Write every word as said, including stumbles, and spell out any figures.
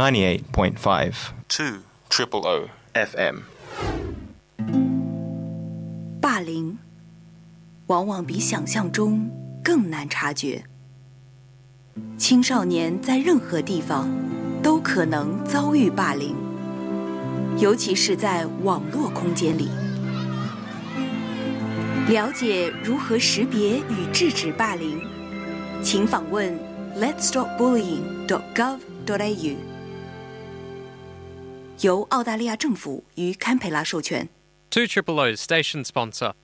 ninety-eight point five two triple O F M。 霸凌往往比想象中更难察觉。青少年在任何地方都可能遭遇霸凌，尤其是在网络空间里。了解如何识别与制止霸凌，请访问 lets stop bullying dot gov dot a u， 由澳大利亚政府与堪培拉授权。 two triple O's station sponsor.